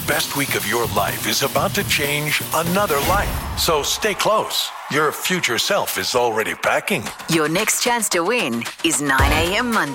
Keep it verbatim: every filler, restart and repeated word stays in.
best week of your life is about to change another life. So stay close. Your future self is already packing. Your next chance to win is nine a.m. Monday.